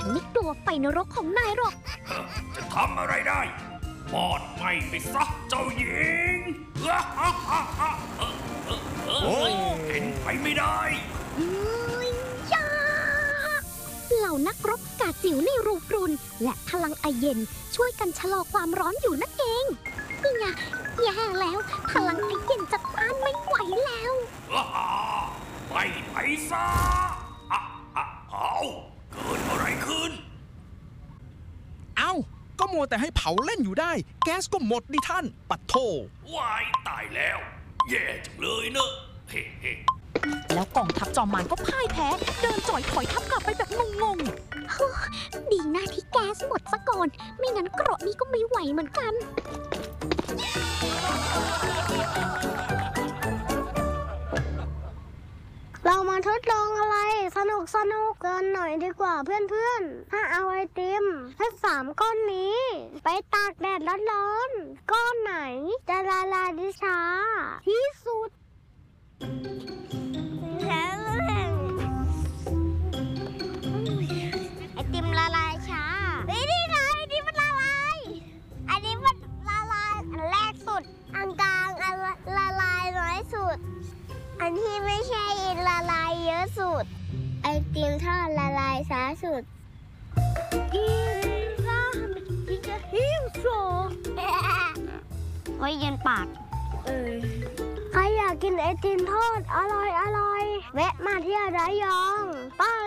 ฉันไม่กลัวไฟนรกของนายหรอกจะทำอะไรได้มอดไหม้ไปซะเจ้าหญิงเห็นไปไม่ได้เหล่านักรบกาจิ๋วในรูกรุนและพลังไอเย็นช่วยกันชะลอความร้อนอยู่นั่นเองนี่ไงแย่แล้วพลังไอเย็นจะต้านไม่ไหวแล้วไปซะเอาเกิดอะไรขึ้นก็มัวแต่ให้เผาเล่นอยู่ได้แก๊สก็หมดดิท่านปัดโทวายตายแล้วแย่จังเลยเนอะเฮ้แล้วกองทัพจอมมารก็พ่ายแพ้เดินจ่อยถอยทับกลับไปแบบงงดีหน้าที่แก๊สหมดซะก่อนไม่งั้นเกราะนี้ก็ไม่ไหวเหมือนกันเรามาทดลองอะไรสนุกกันหน่อยดีกว่าเพื่อนๆถ้าเอาไอติมแค่3 ก้อนนี้ไปตากแดดร้อนๆก้อนไหนจะละลายได้ช้าที่สุดไอติมละลายช้านี่ไงไอติมมันละลายอันนี้มันละลายอันแรกสุดอันกลางอันละลายน้อยสุดอันที่ไม่ใช่ละลายเยอะสุดไอติมทอดละลายช้าสุดไว้เย็นปากใครอยากกินไอติมทอดอร่อยแวะมาที่ระยองป้า